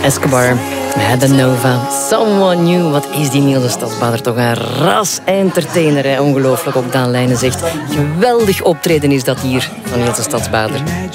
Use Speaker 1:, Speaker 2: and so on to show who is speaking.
Speaker 1: Escobar, The Nova, Someone New. Wat is die Niels de Stadsbader toch een ras-entertainer, hè? Ongelooflijk, ook Daan Leijnen zegt. Geweldig optreden is dat hier van Niels de Stadsbader.